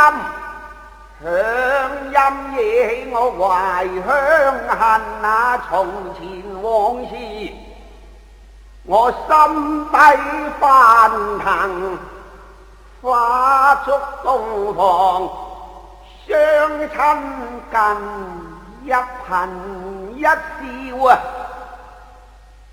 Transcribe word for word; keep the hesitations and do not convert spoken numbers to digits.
鄉音惹起我懷鄉恨那從前往事，我心底翻騰，花燭洞房，相親近，一顰一笑啊！